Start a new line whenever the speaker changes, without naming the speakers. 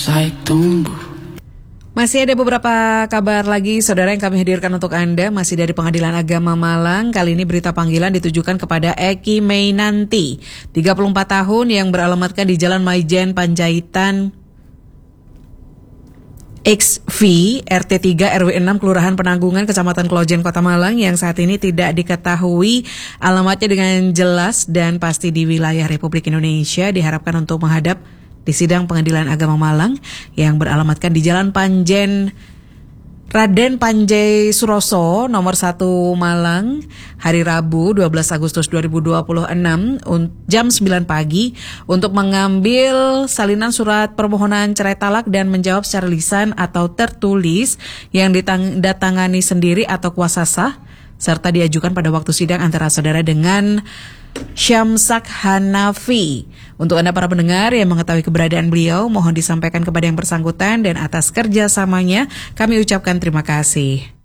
Masih ada beberapa kabar lagi, saudara, yang kami hadirkan untuk Anda. Masih dari Pengadilan Agama Malang. Kali ini berita panggilan ditujukan kepada Eki Mainanti, 34 tahun, yang beralamatkan di Jalan Maijen Panjaitan XV, RT 3 RW 6, Kelurahan Penanggungan, Kecamatan Klojen, Kota Malang, yang saat ini tidak diketahui alamatnya dengan jelas dan pasti di wilayah Republik Indonesia. Diharapkan untuk menghadap di sidang Pengadilan Agama Malang yang beralamatkan di Jalan Panjen Raden Panjai Suroso nomor 1 Malang, hari Rabu 12 Agustus 2026 jam 9 pagi untuk mengambil salinan surat permohonan cerai talak dan menjawab secara lisan atau tertulis yang ditandatangani sendiri atau kuasa sah, serta diajukan pada waktu sidang antara saudara dengan Syamsak Hanafi. Untuk Anda para pendengar yang mengetahui keberadaan beliau, mohon disampaikan kepada yang bersangkutan, dan atas kerjasamanya kami ucapkan terima kasih.